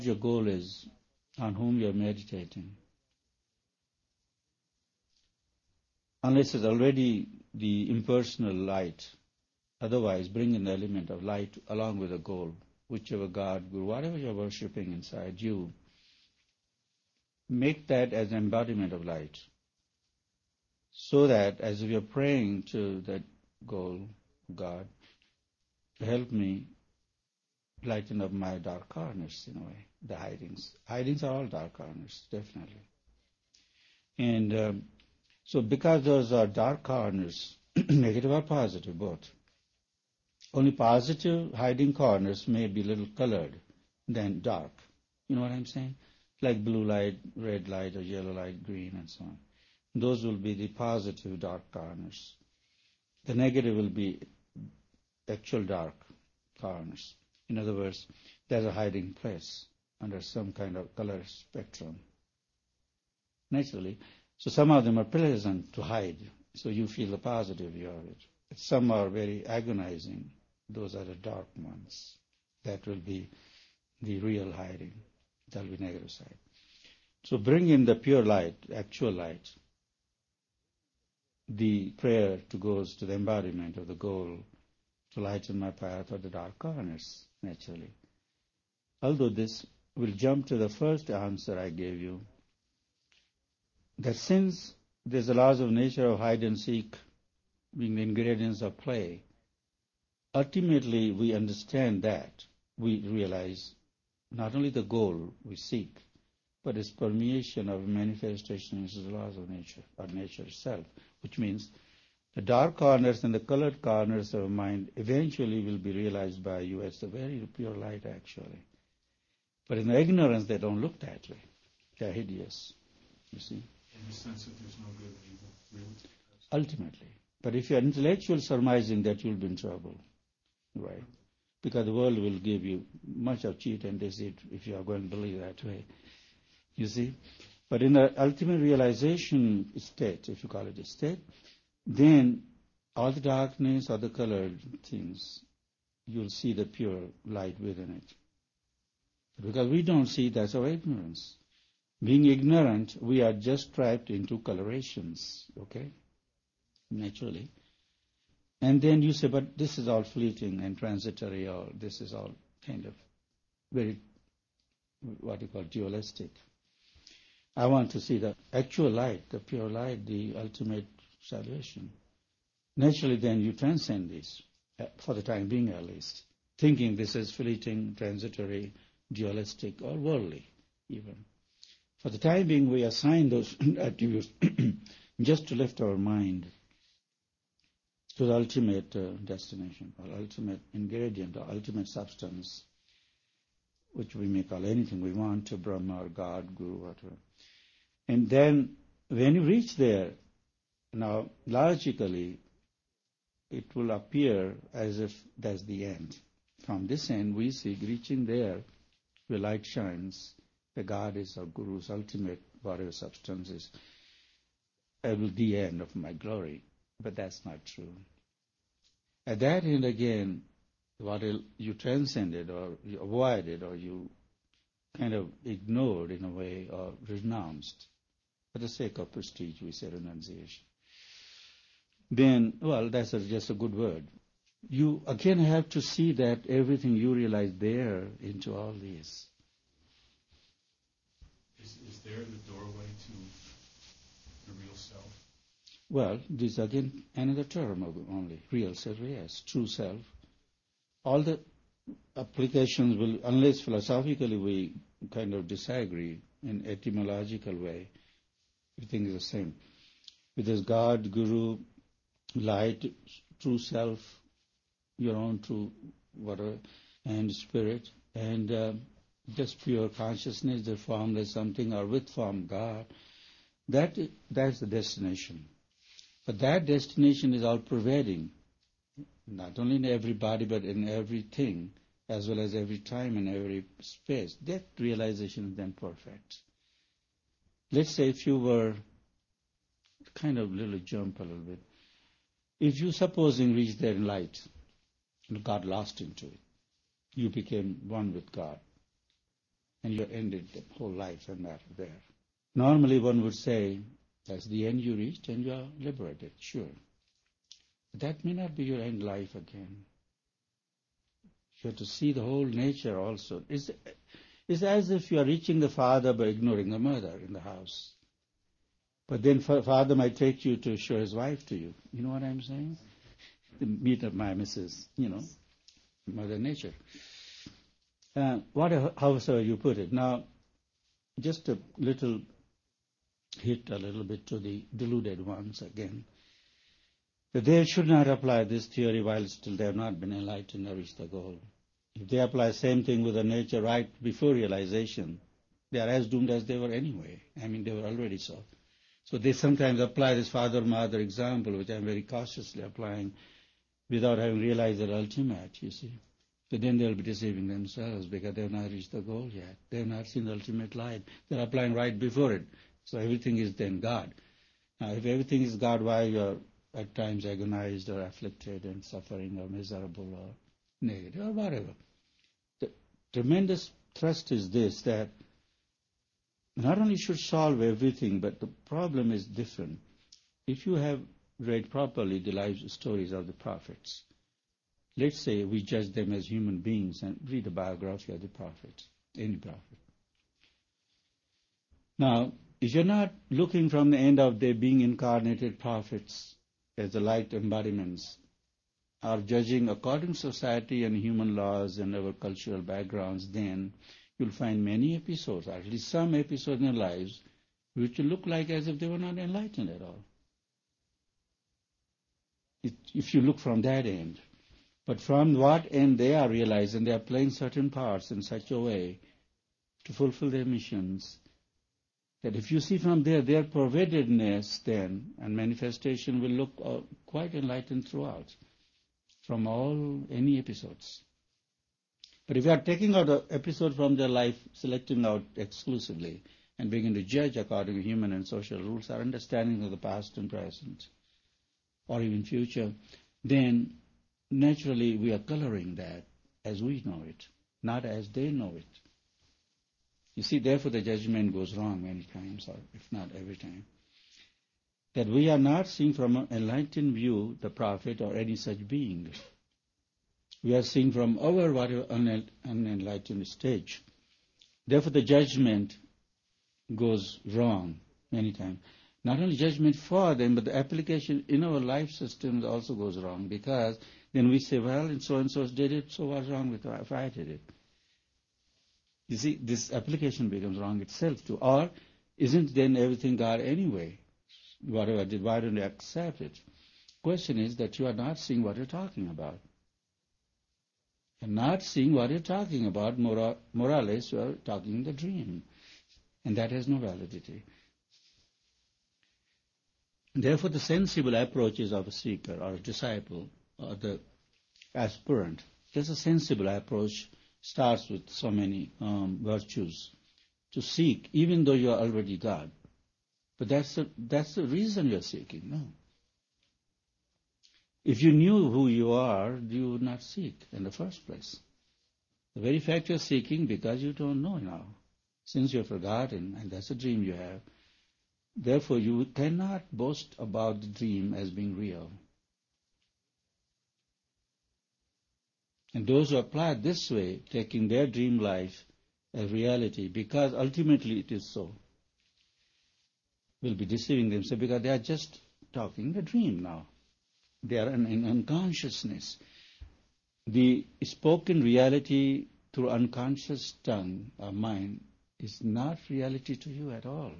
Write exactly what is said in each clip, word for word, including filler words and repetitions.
your goal is, on whom you're meditating. Unless it's already the impersonal light, otherwise bring in the element of light along with the goal, whichever God, Guru, whatever you're worshipping inside you, make that as an embodiment of light. So that as we are praying to that goal, God, to help me lighten up my dark corners in a way, the hidings. Hidings are all dark corners, definitely. And um, so because those are dark corners, negative or positive, both, only positive hiding corners may be a little colored than dark. You know what I'm saying? Like blue light, red light, or yellow light, green, and so on. Those will be the positive dark corners. The negative will be actual dark corners. In other words, there's a hiding place under some kind of color spectrum. Naturally. So some of them are pleasant to hide, so you feel the positive view of it. Some are very agonizing. Those are the dark ones. That will be the real hiding. That will be negative side. So bring in the pure light, actual light. The prayer to goes to the embodiment of the goal to lighten my path or the dark corners, naturally. Although this will jump to the first answer I gave you, that since there's the laws of nature of hide and seek being the ingredients of play, ultimately we understand that. We realize not only the goal we seek, but its permeation of manifestation into the laws of nature, or nature itself, which means the dark corners and the colored corners of mind eventually will be realized by you as the very pure light, actually. But in the ignorance, they don't look that way. They're hideous, you see. In the sense that there's no good or evil, really? Ultimately. But if you're intellectual surmising that, you'll be in trouble, right? Because the world will give you much of cheat and deceit if you are going to believe that way, you see. But in the ultimate realization state, if you call it a state, then all the darkness or the colored things, you'll see the pure light within it. Because we don't see, that's our ignorance. Being ignorant, we are just trapped into colorations, okay, naturally. And then you say, but this is all fleeting and transitory, or this is all kind of very, what you call, dualistic. I want to see the actual light, the pure light, the ultimate salvation. Naturally, then you transcend this, for the time being at least, thinking this is fleeting, transitory, dualistic, or worldly even. For the time being, we assign those attributes just to lift our mind to the ultimate uh, destination, or ultimate ingredient, or ultimate substance, which we may call anything we want, to Brahma or God, Guru, whatever. And then when you reach there, now logically, it will appear as if that's the end. From this end, we see reaching there, where light shines, the God is our Guru's ultimate, whatever substance is, it will be the end of my glory. But that's not true. At that end again, what you transcended or you avoided or you kind of ignored in a way or renounced, for the sake of prestige, we say renunciation. Then, well, that's a, just a good word. You again have to see that everything you realize there into all these. Is, is there the doorway to the real self? Well, this is again another term of only. Real self, yes, true self. All the applications will, unless philosophically we kind of disagree in etymological way, we think it's the same. With this God, Guru, light, true self, your own true whatever, and spirit, and uh, just pure consciousness, the formless something, or with form God, that that's the destination. But that destination is all-pervading, not only in everybody, but in everything, as well as every time and every space. That realization is then perfect. Let's say if you were, kind of little jump a little bit, if you supposing reached there in light, and got lost into it, you became one with God. and you ended the whole life and matter there. Normally one would say, that's the end you reached and you are liberated, sure. But that may not be your end life again. You have to see the whole nature also. It's, it's as if you are reaching the father by ignoring the mother in the house. But then father might take you to show his wife to you. You know what I'm saying? The meet of my missus, you know, Mother Nature. Uh, whatever, however you put it. Now, just a little hit a little bit to the deluded ones again. That they should not apply this theory while still they have not been enlightened or reached the goal. If they apply the same thing with the nature right before realization, they are as doomed as they were anyway. I mean, they were already so. So they sometimes apply this father-mother example, which I'm very cautiously applying, without having realized the ultimate, you see. So then they'll be deceiving themselves because they have not reached the goal yet. They have not seen the ultimate light. They're applying right before it. So everything is then God. Now, if everything is God, why you're at times agonized or afflicted and suffering or miserable or negative or whatever? The tremendous thrust is this, that not only should solve everything, but the problem is different. If you have read properly the life stories of the prophets, let's say we judge them as human beings and read the biography of the prophets, any prophet. Now, if you're not looking from the end of their being incarnated prophets as the light embodiments, or judging according to society and human laws and our cultural backgrounds, then you'll find many episodes, or at least some episodes in their lives, which will look like as if they were not enlightened at all. It, if you look from that end. But from what end they are realizing, they are playing certain parts in such a way to fulfill their missions, that if you see from there their pervadedness then, and manifestation will look uh, quite enlightened throughout, from all, any episodes. But if you are taking out an episode from their life, selecting out exclusively, and begin to judge according to human and social rules, our understanding of the past and present, or even future, then naturally we are coloring that as we know it, not as they know it. You see, therefore the judgment goes wrong many times, or if not every time. That we are not seeing from an enlightened view the prophet or any such being. We are seeing from our whatever unenlightened stage. Therefore the judgment goes wrong many times. Not only judgment for them, but the application in our life systems also goes wrong, because then we say, well, and so-and-so did it, so what's wrong with if I did it? You see, this application becomes wrong itself too. Or, isn't then everything God anyway? Whatever I did, why don't you accept it? Question is that you are not seeing what you're talking about. You're not seeing what you're talking about, more or less you are talking in the dream. And that has no validity. Therefore, the sensible approaches of a seeker or a disciple or the aspirant, just a sensible approach starts with so many um, virtues to seek, even though you are already God. But that's the, that's the reason you're seeking, no? If you knew who you are, you would not seek in the first place. The very fact you're seeking because you don't know now, since you've forgotten, and that's a dream you have. Therefore, you cannot boast about the dream as being real. And those who apply it this way, taking their dream life as reality, because ultimately it is so, will be deceiving themselves because they are just talking a dream now. They are in, in unconsciousness. The spoken reality through unconscious tongue or mind is not reality to you at all.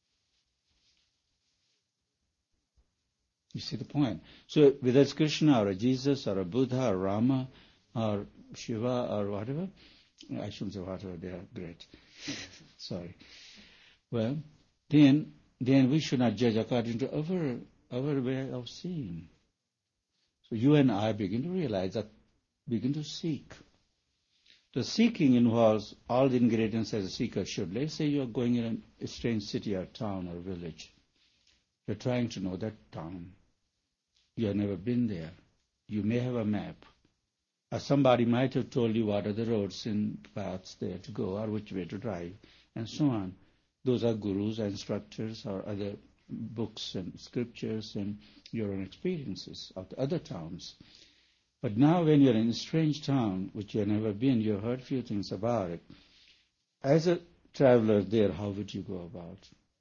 You see the point? So whether it's Krishna or a Jesus or a Buddha or Rama or Shiva or whatever, I shouldn't say whatever, they are great. Sorry. Well, then then we should not judge according to our our way of seeing. So you and I begin to realize that, begin to seek. The seeking involves all the ingredients as a seeker should. Let's say you are going in a strange city or town or village. You're trying to know that town. You have never been there. You may have a map, Or somebody might have told you what are the roads and paths there to go or which way to drive and so on. Those are gurus, instructors, or other books and scriptures and your own experiences of the other towns. But now when you're in a strange town, which you've never been, you've heard few things about it. As a traveler there, how would you go about?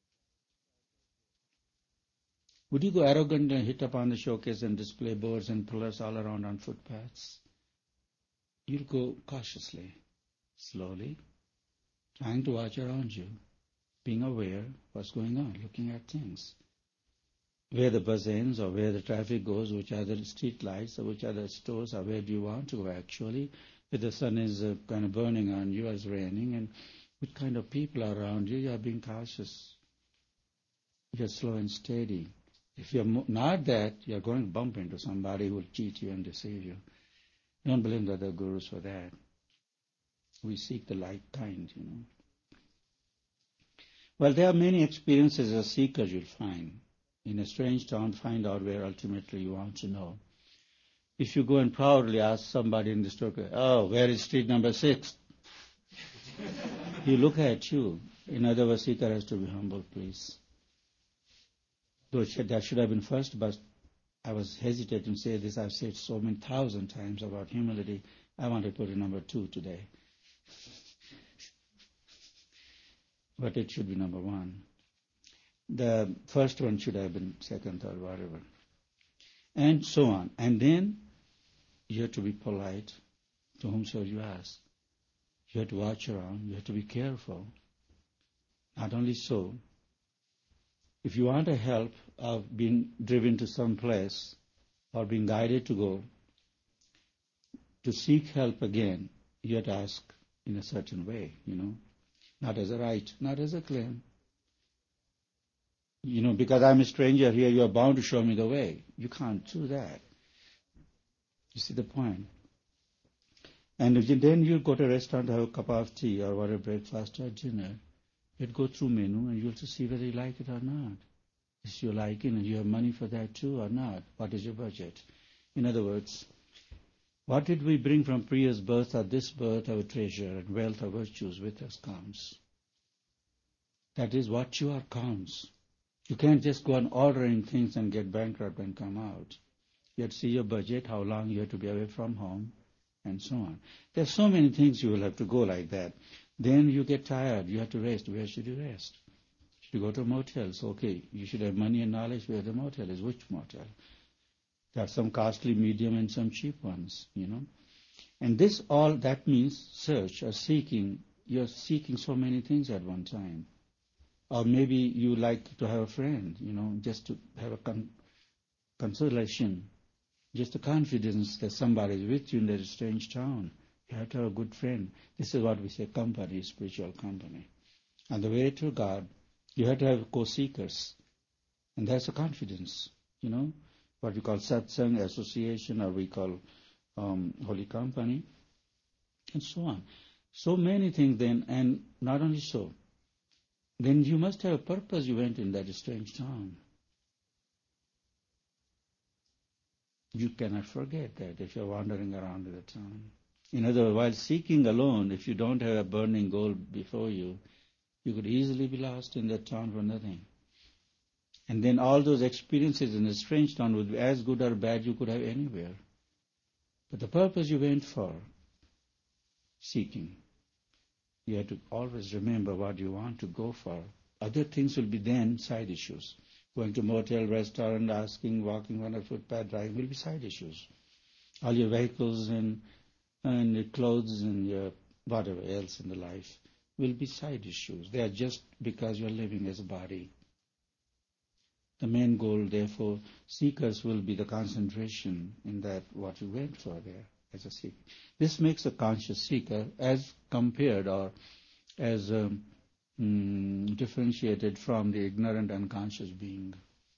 Would you go arrogant and hit upon the showcase and display boards and pillars all around on footpaths? You'll go cautiously, slowly, trying to watch around you, being aware what's going on, looking at things. Where the bus ends or where the traffic goes, which are the street lights or which are the stores or where do you want to go actually. If the sun is uh, kind of burning on you or it's raining and what kind of people are around you, you are being cautious. You're slow and steady. If you're not that, you're going to bump into somebody who will cheat you and deceive you. Don't blame the other gurus for that. We seek the light kind, you know. Well, there are many experiences as seekers you'll find. In a strange town, find out where ultimately you want to know. If you go and proudly ask somebody in the store, oh, where is street number six? He look at you. In other words, seeker has to be humble, please. Though that should have been first, but I was hesitating to say this. I've said so many thousand times about humility. I want to put it number two today. But it should be number one. The first one should have been second, third, whatever. And so on. And then you have to be polite to whomsoever you ask. You have to watch around. You have to be careful. Not only so, if you want a help of being driven to some place or being guided to go, to seek help again, you have to ask in a certain way, you know, not as a right, not as a claim. You know, because I'm a stranger here, you are bound to show me the way. You can't do that. You see the point? And if you, then you go to a restaurant to have a cup of tea or whatever, breakfast or dinner. You'd go through menu and you'll see whether you like it or not. If you like it and you have money for that too or not. What is your budget? In other words, what did we bring from previous birth or this birth, our treasure and wealth or virtues with us counts. That is what you are counts. You can't just go on ordering things and get bankrupt and come out. You have to see your budget, how long you have to be away from home, and so on. There are so many things you will have to go like that. Then you get tired. You have to rest. Where should you rest? Should you go to motels? Okay, you should have money and knowledge where the motel is. Which motel? There are some costly, medium, and some cheap ones, you know. And this all, that means search or seeking. You're seeking so many things at one time. Or maybe you like to have a friend, you know, just to have a con- consolation, just a confidence that somebody is with you in that strange town. You have to have a good friend. This is what we say company, spiritual company. On the way to God, you have to have co-seekers. And that's a confidence, you know, what we call satsang, association, or we call um, holy company, and so on. So many things then, and not only so, then you must have a purpose you went in that strange town. You cannot forget that if you're wandering around the town. In other words, while seeking alone, if you don't have a burning goal before you, you could easily be lost in that town for nothing. And then all those experiences in a strange town would be as good or bad you could have anywhere. But the purpose you went for, seeking, you have to always remember what you want to go for. Other things will be then side issues. Going to motel, restaurant, asking, walking on a footpath, driving will be side issues. All your vehicles and and your clothes and your whatever else in the life will be side issues. They are just because you are living as a body. The main goal, therefore, seekers will be the concentration in that what you went for there as a seeker. This makes a conscious seeker as compared or as um, mm, differentiated from the ignorant unconscious being.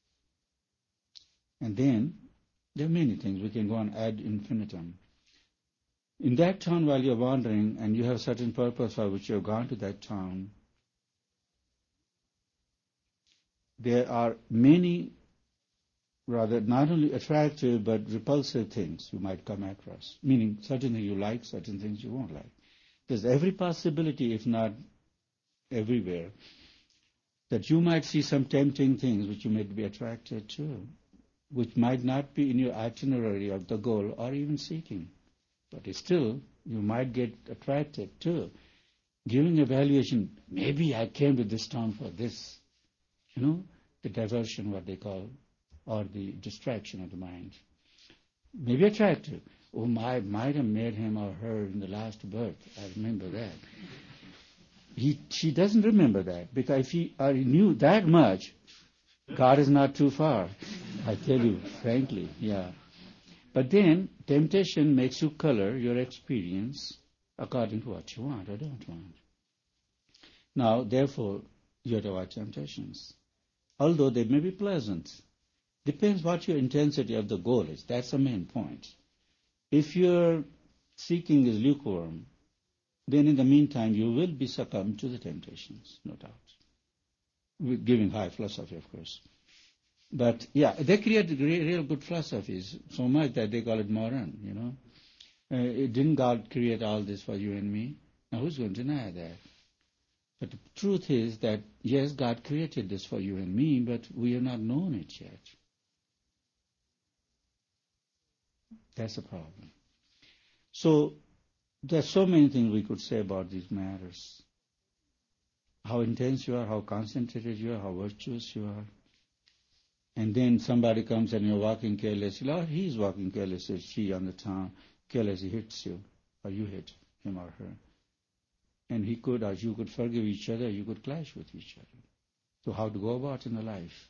And then there are many things. We can go on ad infinitum. In that town, while you're wandering and you have a certain purpose for which you've gone to that town, there are many rather not only attractive but repulsive things you might come across, meaning certain things you like, certain things you won't like. There's every possibility, if not everywhere, that you might see some tempting things which you may be attracted to, which might not be in your itinerary of the goal or even seeking. But still, you might get attracted to. Giving evaluation, maybe I came to this town for this, you know, the diversion, what they call, or the distraction of the mind. Maybe attractive. Oh, I might have met him or her in the last birth. I remember that. He, she doesn't remember that, because if he uh, knew that much, God is not too far. I tell you, frankly, yeah. But then, temptation makes you color your experience according to what you want or don't want. Now, therefore, you have to watch temptations. Although they may be pleasant. Depends what your intensity of the goal is. That's the main point. If your seeking is lukewarm, then in the meantime you will be succumbed to the temptations, no doubt. With giving high philosophy, of course. But yeah, they create real good philosophies, so much that they call it modern, you know. Uh, didn't God create all this for you and me? Now who's going to deny that? But the truth is that, yes, God created this for you and me, but we have not known it yet. That's the problem. So there's so many things we could say about these matters. How intense you are, how concentrated you are, how virtuous you are. And then somebody comes and you're walking carelessly. Oh, he's walking carelessly, she on the town, carelessly hits you, or you hit him or her. And he could, or you could forgive each other, you could clash with each other. So how to go about in the life?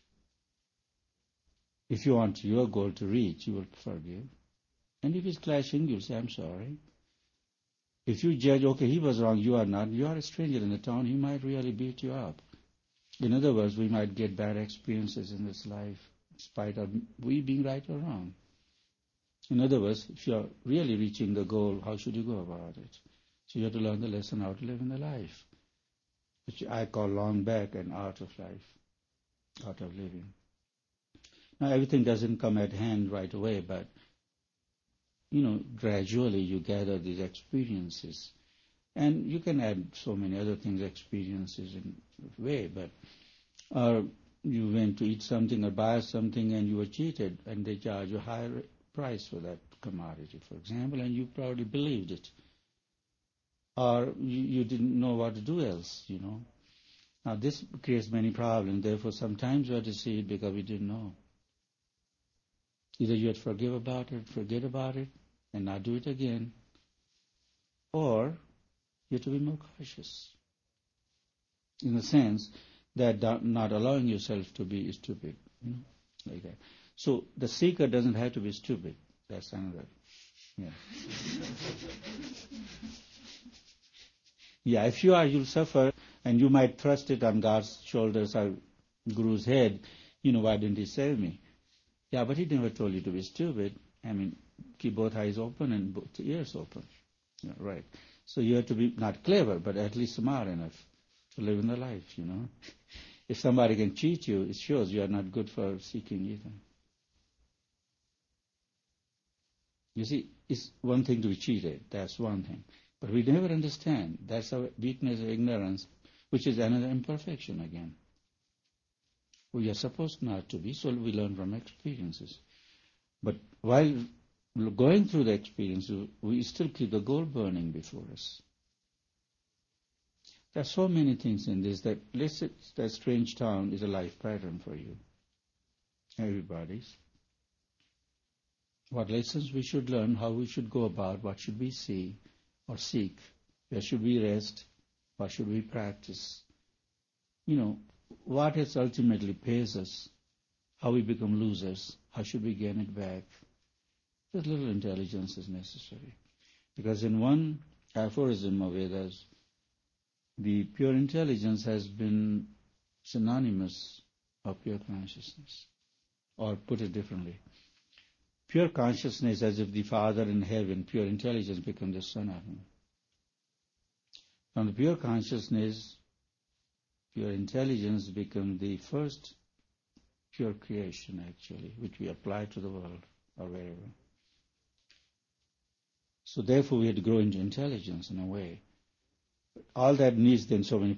If you want your goal to reach, you will forgive. And if it's clashing, you'll say, I'm sorry. If you judge, okay, he was wrong, you are not, you are a stranger in the town, he might really beat you up. In other words, we might get bad experiences in this life, in spite of we being right or wrong. In other words, if you are really reaching the goal, how should you go about it? So you have to learn the lesson how to live in the life, which I call long back an art of life, art of living. Now, everything doesn't come at hand right away, but, you know, gradually you gather these experiences. And you can add so many other things, experiences in a way, but or you went to eat something or buy something and you were cheated and they charge you a higher price for that commodity, for example, and you probably believed it. Or you, you didn't know what to do else, you know. Now this creates many problems, therefore sometimes we have to see it because we didn't know. Either you had to forgive about it, forget about it, and not do it again, or you have to be more cautious, in the sense that not allowing yourself to be stupid, you know, like that. So the seeker doesn't have to be stupid. That's another. Yeah. Yeah, if you are, you'll suffer, and you might thrust it on God's shoulders or Guru's head. You know, why didn't he save me? Yeah, but he never told you to be stupid. I mean, keep both eyes open and both ears open. Yeah, right. So you have to be not clever, but at least smart enough to live in the life, you know. If somebody can cheat you, it shows you are not good for seeking either. You see, it's one thing to be cheated, that's one thing. But we never understand. That's our weakness of ignorance, which is another imperfection again. We are supposed not to be, so we learn from experiences. But while going through the experience, we still keep the goal burning before us. There are so many things in this that, let's say that strange town is a life pattern for you. Everybody's. What lessons we should learn, how we should go about, what should we see or seek, where should we rest, what should we practice. You know, what has ultimately pays us, how we become losers, how should we gain it back. Just little intelligence is necessary. Because in one aphorism of Vedas, the pure intelligence has been synonymous of pure consciousness. Or put it differently, pure consciousness as if the Father in heaven, pure intelligence, becomes the Son of Him. From the pure consciousness, pure intelligence becomes the first pure creation, actually, which we apply to the world or wherever. So therefore we had to grow into intelligence in a way. All that needs then so many